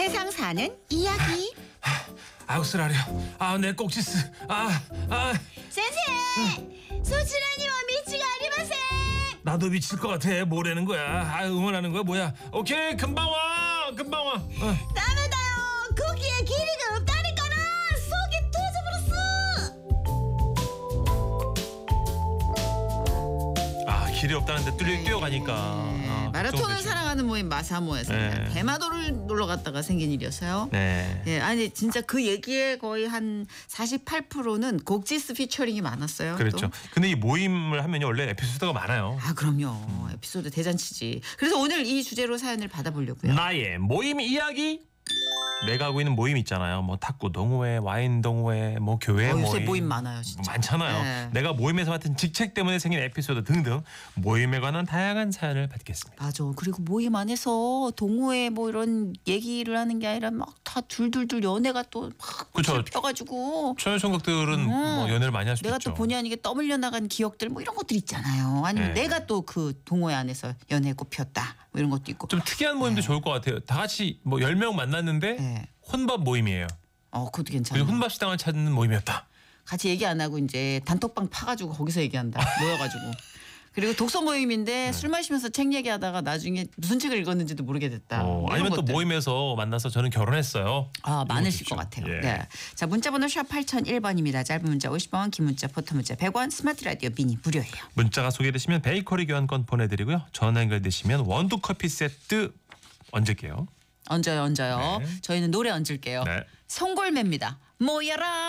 세상 사는 이야기. 아우 쓰라려. 내 꼭지스. 센세, 소치라니와 미치가 아리마세. 나도 미칠 것 같아. 뭐라는 거야? 응원하는 거야 뭐야? 오케이 금방 와. 금방 와. 다음에다요. 거기에 길이가 없다니까는 속이 터져버렸어. 길이 없다는데 뛰어가니까. 마라톤을 걱정되지. 사랑하는 모임 마사모에서 네. 대마도를 놀러 갔다가 생긴 일이었어요. 네. 예, 아니 진짜 그 얘기에 거의 한 48%는 곡지스 피처링이 많았어요. 그렇죠. 또. 근데 이 모임을 하면 원래 에피소드가 많아요. 그럼요. 에피소드 대잔치지. 그래서 오늘 이 주제로 사연을 받아보려고요. 나의 모임 이야기. 내가 하고 있는 모임 있잖아요. 뭐 탁구 동호회, 와인 동호회, 뭐 교회 요새 모임. 모임 많아요, 진짜. 많잖아요. 네. 내가 모임에서 맡은 직책 때문에 생긴 에피소드 등등 모임에 관한 다양한 사연을 받겠습니다. 맞아. 그리고 모임 안에서 동호회 뭐 이런 얘기를 하는 게 아니라 막 다 둘둘둘 연애가 또 막 그쵸. 펴가지고 초연성각들은 뭐 연애를 많이 할 수도 내가 있죠. 또 본의 아니게 떠밀려 나간 기억들 뭐 이런 것들 있잖아요. 아니면 네. 내가 또 그 동호회 안에서 연애 꽃피웠다 뭐 이런 것도 있고. 좀 특이한 모임도 좋을 것 같아요. 다 같이 뭐 10명 만났는데 네. 혼밥 모임이에요. 그것도 괜찮아요. 그리고 혼밥 식당을 찾는 모임이었다. 같이 얘기 안 하고 이제 단톡방 파가지고 거기서 얘기한다. 모여가지고. 그리고 독서 모임인데 술 마시면서 책 얘기하다가 나중에 무슨 책을 읽었는지도 모르게 됐다. 뭐 이런 아니면 또 것들. 모임에서 만나서 저는 결혼했어요. 많으실 좋죠. 것 같아요. 예. 네. 자, 문자번호 샵 8001번입니다. 짧은 문자 50원, 긴 문자, 포토 문자 100원, 스마트 라디오 미니 무료예요. 문자가 소개되시면 베이커리 교환권 보내드리고요. 전화 연결되시면 원두 커피 세트 얹을게요. 얹어요. 네. 저희는 노래 얹을게요. 네. 송골매입니다. 모여라.